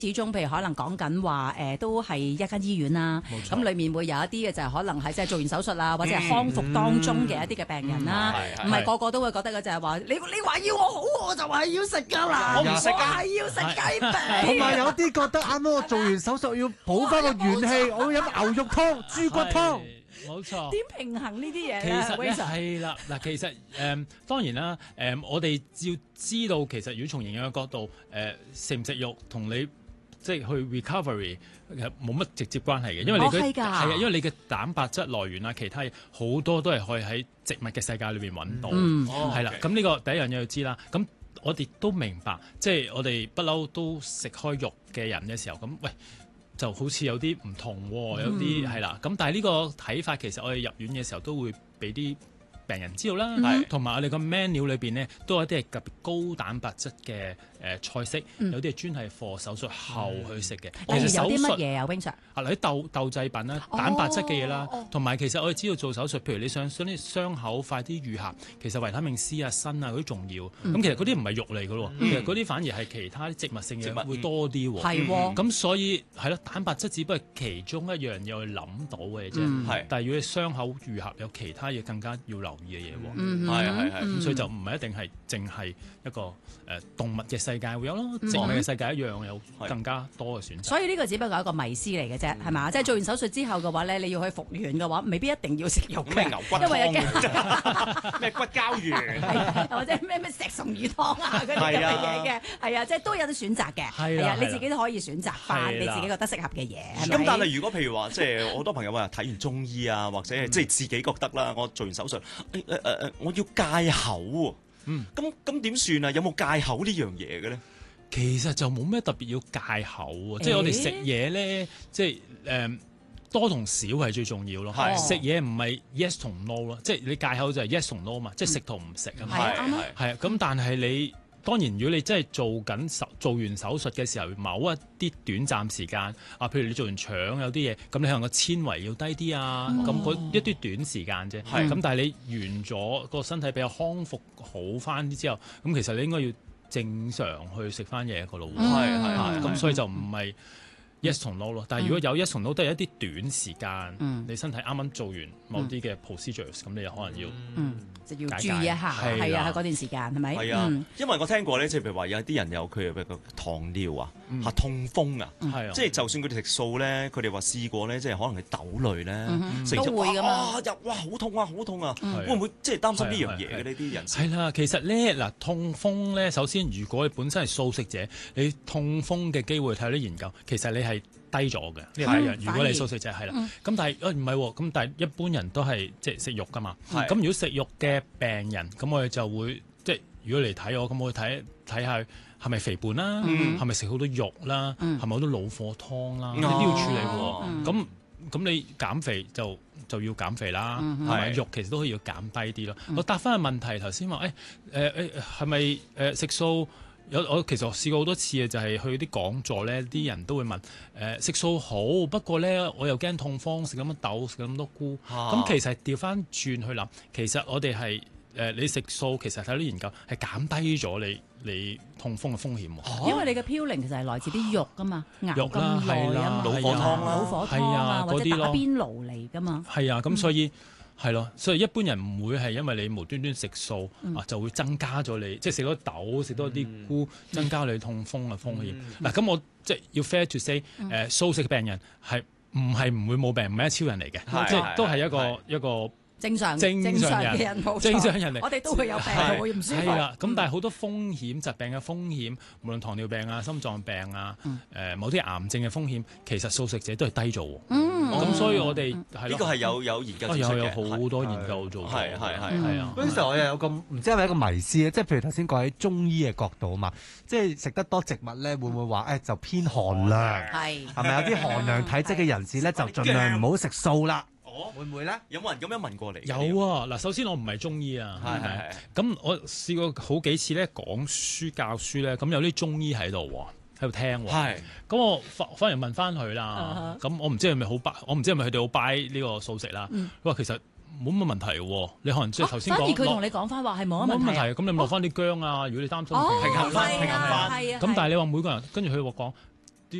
始終譬如可能講緊話都係一間醫院啦，咁裡面會有一啲嘅就係可能係即係做完手術啦，或者係康復當中嘅一啲嘅病人啦，唔係個個都會覺得嘅就係話你話要我好，我就係要食㗎啦，我唔食係要食雞髀。 同埋有啲覺得啱啱我做完手術要補翻個元氣，我要飲牛肉湯、豬骨湯。 冇錯。 點平衡呢啲嘢咧？ 其實咧係啦，嗱，其實當然啦，我哋要知道其實如果從營養嘅角度，食唔食肉同你即係去 recovery 其實冇乜直接關係嘅，因為你係啊，因為你嘅蛋白質來源啊，其他嘢好多都係可以喺植物嘅世界裏邊揾到，係啦。咁呢個第一樣嘢要知啦。咁我哋都明白，即係我哋不嬲都食開肉嘅人嘅時候，咁喂就好似有啲唔同喎，有啲係啦。咁但係呢個睇法其實我哋入院嘅時候都會俾啲病人知道啦，同埋我哋個 menu 裏邊咧都有一啲係特別高蛋白質嘅菜式，有啲係專係 for 手術後去食嘅。 其實有啲乜嘢啊 Wing Sir？ 啊，嗱啲豆製品啦、蛋白質嘅嘢啦，同埋其實我哋知道做手術，譬如你想啲傷口快啲愈合，其實維他命 C 啊、鋅啊嗰啲重要。咁其實嗰啲唔係肉嚟嘅咯，其實嗰啲反而係其他啲植物性嘅會多啲喎。 係喎。 咁所以係咯，蛋白質只不過係其中一樣嘢去諗到嘅啫。係。但係如果你傷口愈合有其他嘢更加要留意嘅嘢喎。係。咁所以就唔係一定係淨係一個動物嘅世界會有咯，植物嘅世界一樣有更加多嘅選擇。 所以呢個只不過係一個迷思嚟嘅啫，係嘛？即係做完手術之後嘅話咧，你要去復原嘅話，未必一定要食肉嘅， 咩牛骨湯， 因為咩骨膠原， 或者咩石松魚湯啊嗰啲咁嘅嘢嘅，係啊，即係都有啲選擇嘅，係啊，你自己都可以選擇翻你自己覺得適合嘅嘢。 咁但係如果譬如話，即係好多朋友話睇完中醫啊，或者即係自己覺得啦，我做完手術，我要戒口喎。咁點算啊？有冇戒口呢樣嘢嘅咧？ 其實就冇咩特別要戒口喎，即係我哋食嘢咧，即係多同少係最重要咯。食嘢唔係 yes 同 no 咯，即係你戒口就係 yes 同 no 嘛，即係食同唔食啊嘛。係啊，咁但係你當然，如果你真係做完手術嘅時候，某一啲短暫時間啊，譬如你做完腸有啲嘢，咁你可能個纖維要低啲啊，咁嗰一啲短時間啫。咁但係你完咗個身體比較康復好翻啲之後，咁其實你應該要正常去食翻嘢個咯。咁所以就唔係 yes 同 no 咯。但係如果有 yes 同 no 都係一啲短時間，你身體啱啱做完某啲嘅 procedures，咁你又可能要就要注意一下，係啊，嗰段時間係咪？ 係啊，因為我聽過咧，即係譬如話有啲人有佢嘅糖尿啊、痛風啊，即係就算佢哋食素咧，佢哋話試過咧，即係可能係豆類咧， 都會㗎嘛。 哇好痛啊，好痛啊！會唔會即係擔心呢樣嘢嘅呢啲人士？ 係啦，其實咧嗱，痛風咧，首先如果你本身係素食者，你痛風嘅機會睇啲研究，其實你係低咗嘅，呢個第一樣。如果你素食者係啦，咁但係唔係喎，咁但係一般人都係即係食肉㗎嘛。咁如果食肉嘅病人，咁我哋就會即係如果嚟睇我，咁我會睇下係咪肥胖啦，係咪食好多肉啦，係咪好多老火湯啦，呢啲要處理喎。咁你減肥就要減肥啦，係咪？肉其實都可以要減低啲咯。我答翻個問題，頭先話係咪食素？我其實試過好多次嘅，就係去啲講座咧，啲人都會問食素好，不過咧我又驚痛風，食咁多豆，食咁多菇。咁其實調翻轉去諗，其實我哋係你食素，其實睇啲研究係減低咗你痛風嘅風險喎。 因為你嘅嘌呤其實係來自啲肉㗎嘛，熬咁耐啊， 老火湯啊，或者打邊爐嚟㗎嘛。 係啊，咁所以。係咯，所以一般人唔會係因為你無端端食素就會增加咗你，即係食多豆、食多啲菇，增加你痛風嘅風險。嗱，咁我即係要 fair to say，素食病人係唔會冇病，唔係一超人嚟嘅，即係都係一個正常嘅人，正常人嚟， 我哋都會有病，會唔舒服。 係啦，咁但係好多風險疾病嘅風險，無論糖尿病啊、心臟病啊、某啲癌症嘅風險，其實素食者都係低咗。咁所以我哋係呢個係有研究指出嘅， 有好多研究做。係啊。嗰陣時我又有個唔知係咪一個迷思咧，即係譬如頭先講喺中醫嘅角度啊嘛，即係食得多植物咧，會唔會話就偏寒涼？係咪有啲寒涼體質嘅人士咧，就盡量唔好食素啦？會唔會咧？有冇人咁樣問過你？ 有啊！嗱，首先我唔係中醫啊，係。咁我試過好幾次咧講書教書咧，咁有啲中醫喺度喎，喺度聽喎。係。咁我反而問翻佢啦。咁我唔知係咪好我唔知係咪佢哋好 buy 呢個素食啦。佢話其實冇乜問題喎，你可能即係頭先講。反而佢同你講翻話係冇乜問題。 咁你落翻啲薑啊，如果你擔心平衡翻。咁但係你話每個人跟住佢話講，